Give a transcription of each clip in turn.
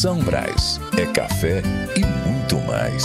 São Brás, é café e muito mais.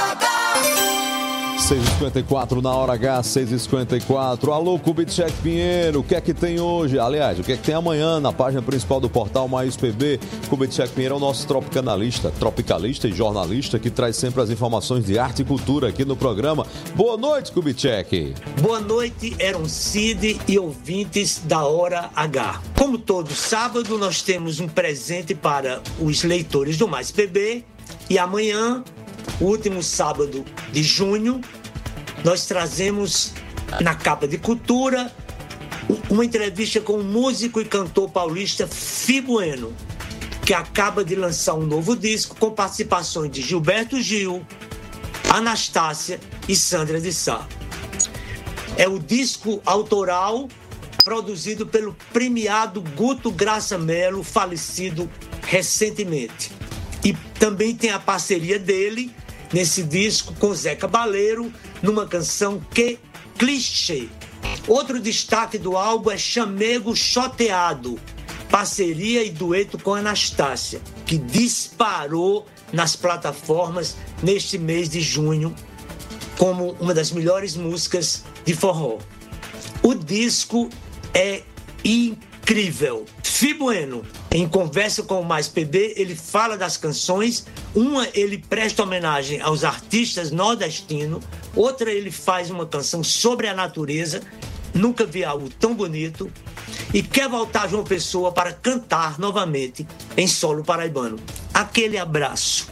6h54 na hora H, 6h54. Alô, Kubitschek Pinheiro, o que é que tem hoje? Aliás, o que é que tem amanhã na página principal do portal Mais PB? Kubitschek Pinheiro é o nosso tropicalista e jornalista que traz sempre as informações de arte e cultura aqui no programa. Boa noite, Kubitschek. Boa noite, Eron Cid e ouvintes da Hora H. Como todo sábado, nós temos um presente para os leitores do Mais PB e amanhã, o último sábado de junho, nós trazemos na capa de cultura uma entrevista com o músico e cantor paulista Fi Bueno, que acaba de lançar um novo disco com participações de Gilberto Gil, Anastácia e Sandra de Sá. É o disco autoral produzido pelo premiado Guto Graça Mello, falecido recentemente. E também tem a parceria dele nesse disco com Zé Cabaleiro, numa canção Que Clichê. Outro destaque do álbum é Chamego Choteado, parceria e dueto com Anastácia, que disparou nas plataformas neste mês de junho como uma das melhores músicas de forró. O disco é incrível. Fi Bueno, em conversa com o Mais PB, ele fala das canções. Uma, ele presta homenagem aos artistas nordestinos. Outra, ele faz uma canção sobre a natureza. Nunca vi algo tão bonito. E quer voltar a João Pessoa para cantar novamente em solo paraibano. Aquele abraço.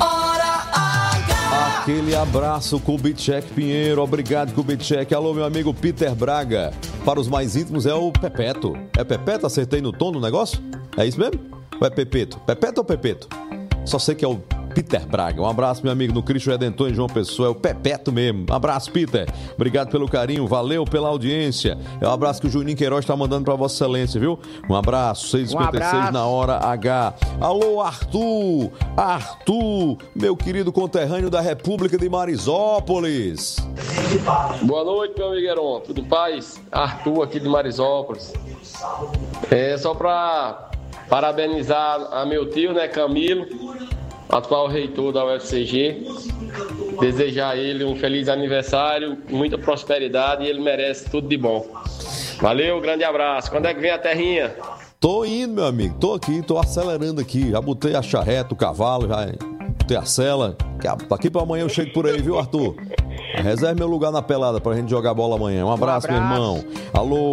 Aquele abraço, Kubitschek Pinheiro. Obrigado, Kubitschek. Alô, meu amigo Peter Braga. Para os mais íntimos é o Pepeto. É Pepeto? Acertei no tom do negócio? É isso mesmo? Ou é Pepeto? Pepeto ou Pepeto? Só sei que é o Peter Braga. Um abraço, meu amigo, no Cristo Redentor em João Pessoa. É o Pepeto mesmo. Um abraço, Peter. Obrigado pelo carinho. Valeu pela audiência. É um abraço que o Juninho Queiroz está mandando para Vossa Excelência, viu? Um abraço. 6h56 na hora H. Alô, Arthur. Arthur, meu querido conterrâneo da República de Marisópolis. Boa noite, meu amigo Heron. Tudo em paz? Arthur aqui de Marisópolis. É só para parabenizar a meu tio, né, Camilo, atual reitor da UFCG, desejar a ele um feliz aniversário, muita prosperidade, e ele merece tudo de bom. Valeu, grande abraço. Quando é que vem a terrinha? Tô indo, meu amigo, tô aqui, tô acelerando aqui, já botei a charreta, o cavalo, já botei a sela, daqui pra amanhã eu chego por aí, viu, Arthur? Reserve meu lugar na pelada pra gente jogar bola amanhã. Um abraço, meu irmão. Alô.